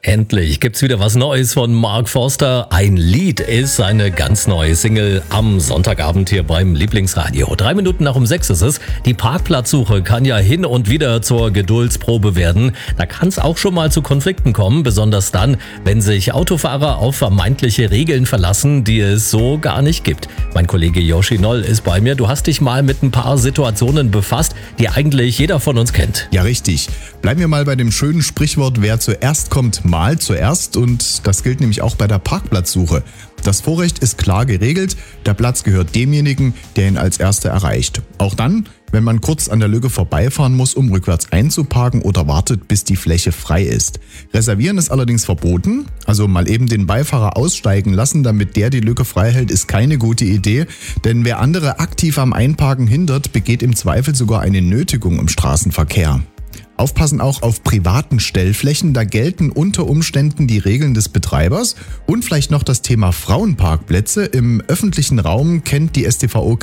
Endlich gibt's wieder was Neues von Mark Forster. Ein Lied ist seine ganz neue Single am Sonntagabend hier beim Lieblingsradio. 3 Minuten nach um 6 ist es. Die Parkplatzsuche kann ja hin und wieder zur Geduldsprobe werden. Da kann es auch schon mal zu Konflikten kommen, besonders dann, wenn sich Autofahrer auf vermeintliche Regeln verlassen, die es so gar nicht gibt. Mein Kollege Yoshi Noll ist bei mir. Du hast dich mal mit ein paar Situationen befasst, die eigentlich jeder von uns kennt. Ja, richtig. Bleiben wir mal bei dem schönen Sprichwort, wer zuerst kommt, mal zuerst. Und das gilt nämlich auch bei der Parkplatzsuche. Das Vorrecht ist klar geregelt. Der Platz gehört demjenigen, der ihn als Erster erreicht. Auch dann, wenn man kurz an der Lücke vorbeifahren muss, um rückwärts einzuparken oder wartet, bis die Fläche frei ist. Reservieren ist allerdings verboten. Also mal eben den Beifahrer aussteigen lassen, damit der die Lücke frei hält, ist keine gute Idee. Denn wer andere aktiv am Einparken hindert, begeht im Zweifel sogar eine Nötigung im Straßenverkehr. Aufpassen auch auf privaten Stellflächen, da gelten unter Umständen die Regeln des Betreibers. Und vielleicht noch das Thema Frauenparkplätze. Im öffentlichen Raum kennt die StVO